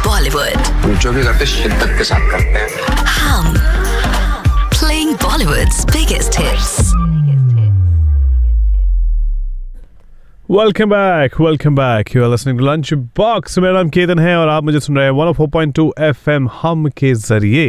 Bollywood. जो भी करते शिद्दत के साथ करते हैं. हम playing Bollywood's biggest hits. Welcome back. You are listening to lunch box. मेरा नाम केतन है और आप मुझे सुन रहे हैं 104.2 FM हम के जरिए,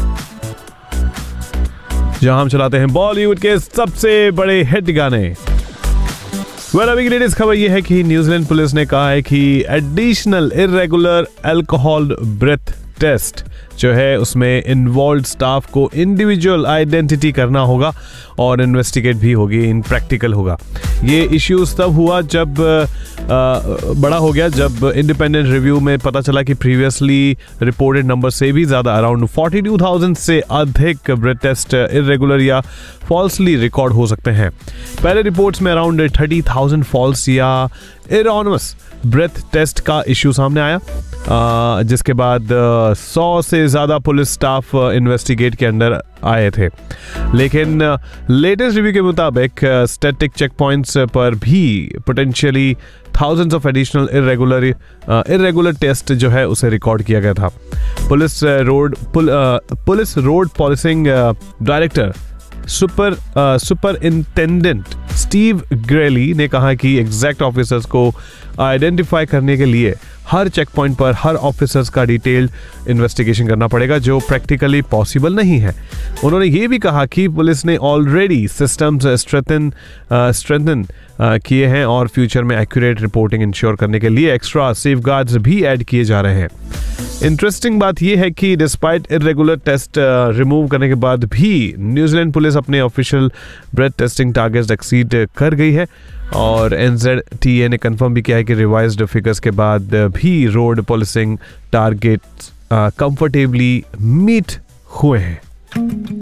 जहां हम चलाते हैं बॉलीवुड के सबसे बड़े हिट गाने. अभी की लेटेस्ट खबर यह है कि न्यूजीलैंड पुलिस ने कहा है कि additional irregular alcohol breath test जो है उसमें इन्वॉल्व स्टाफ को इंडिविजुअल आइडेंटिटी करना होगा और इन्वेस्टिगेट भी होगी, इन प्रैक्टिकल होगा. ये इश्यूज तब हुआ जब बड़ा हो गया जब इंडिपेंडेंट रिव्यू में पता चला कि प्रीवियसली रिपोर्टेड नंबर से भी ज़्यादा अराउंड 42,000 से अधिक ब्रेथ टेस्ट इरेगुलर या फॉल्सली रिकॉर्ड हो सकते हैं. पहले रिपोर्ट्स में अराउंड 30,000 फॉल्स या इरॉनमस ब्रेथ टेस्ट का इश्यू सामने आया, जिसके बाद 100 से ज़्यादा पुलिस स्टाफ इन्वेस्टिगेट के अंडर आए थे. लेकिन लेटेस्ट रिव्यू के मुताबिक स्टैटिक चेक पॉइंट्स पर भी potentially thousands of additional irregular test जो है उसे रिकॉर्ड किया गया था. Police road policing director superintendent Steve ग्रेली ने कहा कि एग्जैक्ट ऑफिसर्स को आइडेंटिफाई करने के लिए हर चेक पॉइंट पर हर ऑफिसर्स का डिटेल्ड इन्वेस्टिगेशन करना पड़ेगा, जो प्रैक्टिकली पॉसिबल नहीं है. उन्होंने ये भी कहा कि पुलिस ने ऑलरेडी सिस्टम्स स्ट्रेंथन किए हैं और फ्यूचर में एक्यूरेट रिपोर्टिंग इंश्योर करने के लिए एक्स्ट्रा सेफगार्ड्स भी ऐड किए जा रहे हैं. इंटरेस्टिंग बात यह है कि डिस्पाइट इरेगुलर टेस्ट रिमूव करने के बाद भी न्यूजीलैंड पुलिस अपने official breath testing targets exceed कर गई है और NZTA ने कंफर्म भी किया है कि रिवाइज्ड फिगर्स के बाद भी road policing targets comfortably meet हुए हैं.